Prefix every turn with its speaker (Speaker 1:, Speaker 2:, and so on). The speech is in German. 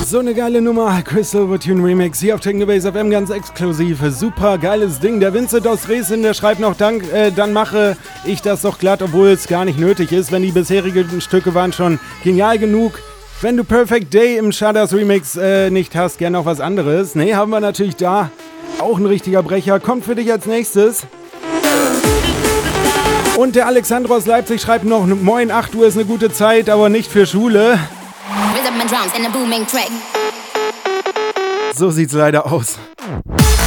Speaker 1: So eine geile Nummer, Crystal Tune Remix, hier auf Technobase FM, ganz exklusiv, super geiles Ding. Der Vincent aus Dresden, der schreibt noch, dann mache ich das doch glatt, obwohl es gar nicht nötig ist, wenn die bisherigen Stücke waren schon genial genug. Wenn du Perfect Day im Shadows Remix nicht hast, gerne noch was anderes. Nee, haben wir natürlich da. Auch ein richtiger Brecher, kommt für dich als nächstes. Und der Alexandro aus Leipzig schreibt noch, moin, 8 Uhr ist eine gute Zeit, aber nicht für Schule. So sieht's leider aus.